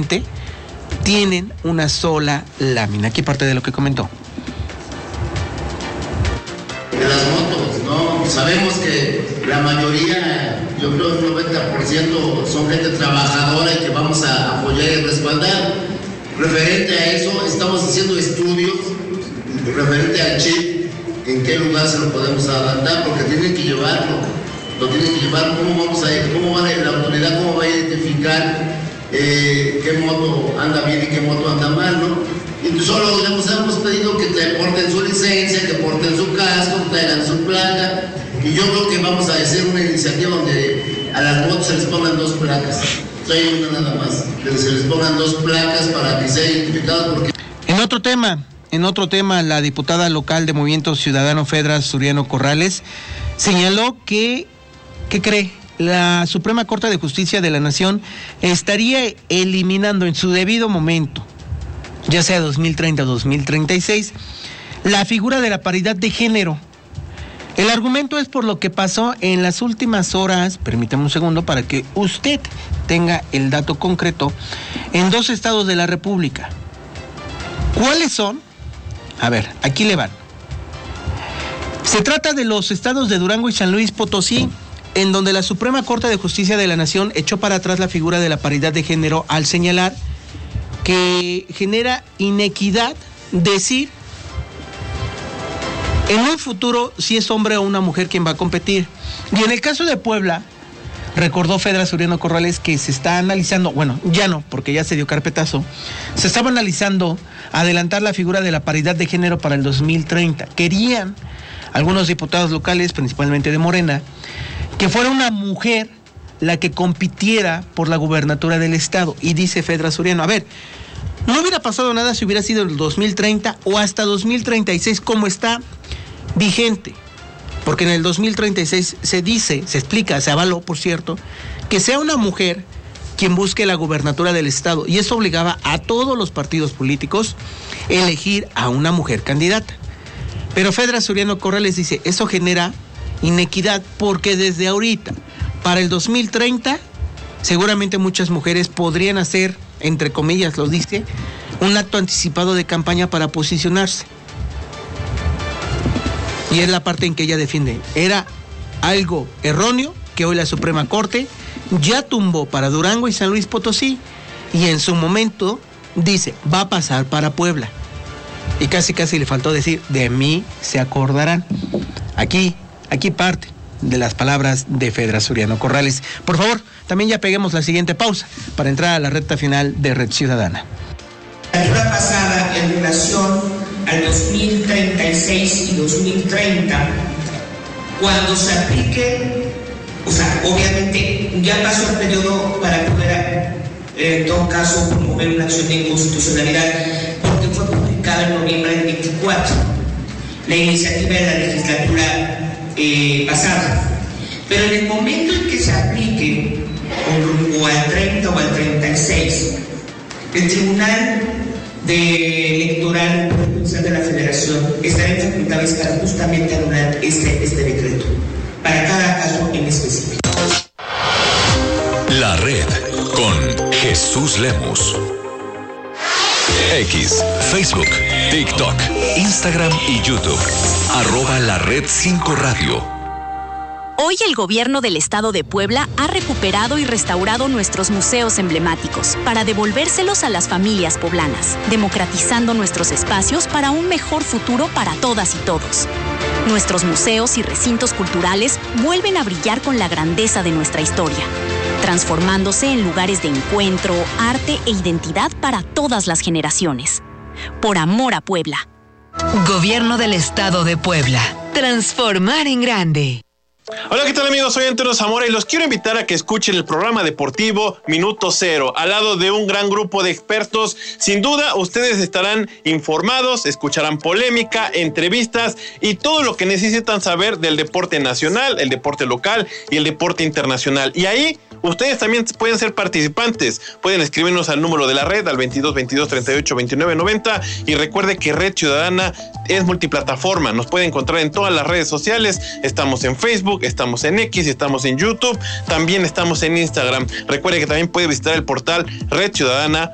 20 tienen una sola lámina. Aquí parte de lo que comentó. De las motos, ¿no? Sabemos que la mayoría, yo creo que el 90% son gente trabajadora y que vamos a apoyar y respaldar. Referente a eso, estamos haciendo estudios referente al chip, en qué lugar se lo podemos adaptar, porque tienen que llevarlo, lo tienen que llevar, cómo vamos a ir, cómo va la autoridad, cómo va a identificar qué moto anda bien y qué moto anda mal, ¿no? Y solo les hemos pedido que te porten su licencia, que porten su casco, que traigan su placa, y yo creo que vamos a hacer una iniciativa donde a las motos se les pongan 2 placas. Hay una nada más, que se les pongan 2 placas para que sea identificado. Porque... En otro tema, la diputada local de Movimiento Ciudadano Fedra Suriano Corrales señaló que, ¿qué cree? La Suprema Corte de Justicia de la Nación estaría eliminando en su debido momento, ya sea 2030 o 2036, la figura de la paridad de género. El argumento es por lo que pasó en las últimas horas, permítame un segundo para que usted tenga el dato concreto, en 2 estados de la República. ¿Cuáles son? A ver, aquí le van. Se trata de los estados de Durango y San Luis Potosí, en donde la Suprema Corte de Justicia de la Nación echó para atrás la figura de la paridad de género al señalar que genera inequidad decir en un futuro si es hombre o una mujer quien va a competir. Y en el caso de Puebla, recordó Fedra Suriano Corrales que se está analizando, bueno, ya no, porque ya se dio carpetazo, se estaba analizando adelantar la figura de la paridad de género para el 2030. Querían algunos diputados locales, principalmente de Morena, que fuera una mujer la que compitiera por la gubernatura del estado. Y dice Fedra Suriano, a ver, no hubiera pasado nada si hubiera sido el 2030 o hasta 2036 como está vigente, porque en el 2036 se dice, se explica, se avaló, por cierto, que sea una mujer quien busque la gubernatura del estado, y eso obligaba a todos los partidos políticos elegir a una mujer candidata. Pero Fedra Suriano Corrales dice, eso genera inequidad, porque desde ahorita, para el 2030, seguramente muchas mujeres podrían hacer, entre comillas lo dice, un acto anticipado de campaña para posicionarse. Y es la parte en que ella defiende. Era algo erróneo que hoy la Suprema Corte ya tumbó para Durango y San Luis Potosí, y en su momento dice, va a pasar para Puebla. Y casi le faltó decir, de mí se acordarán. Aquí parte de las palabras de Fedra Suriano Corrales. Por favor, también ya peguemos la siguiente pausa para entrar a la recta final de Red Ciudadana. La legislatura pasada, en relación al 2036 y 2030, cuando se aplique, o sea, obviamente ya pasó el periodo para poder, en todo caso, promover una acción de inconstitucionalidad, porque fue publicada en noviembre del 24, la iniciativa de la legislatura pasada. Pero en el momento en que se aplique, o al 30 o al 36, el Tribunal Electoral de la Federación estará en facultades para justamente anular este decreto, para cada caso en específico. La Red con Jesús Lemus. X, Facebook, TikTok, Instagram y YouTube. @La Red 5 Radio. Hoy el gobierno del estado de Puebla ha recuperado y restaurado nuestros museos emblemáticos para devolvérselos a las familias poblanas, democratizando nuestros espacios para un mejor futuro para todas y todos. Nuestros museos y recintos culturales vuelven a brillar con la grandeza de nuestra historia, transformándose en lugares de encuentro, arte e identidad para todas las generaciones. Por amor a Puebla. Gobierno del Estado de Puebla. Transformar en grande. Hola, ¿qué tal, amigos? Soy Antonio Zamora y los quiero invitar a que escuchen el programa deportivo Minuto Cero, al lado de un gran grupo de expertos. Sin duda, ustedes estarán informados, escucharán polémica, entrevistas y todo lo que necesitan saber del deporte nacional, el deporte local y el deporte internacional. Y ahí ustedes también pueden ser participantes. Pueden escribirnos al número de la red, al 22 22 38 29 90. Y recuerde que Red Ciudadana es multiplataforma. Nos puede encontrar en todas las redes sociales. Estamos en Facebook, estamos en X, estamos en YouTube, también estamos en Instagram. Recuerde que también puede visitar el portal redciudadana.com.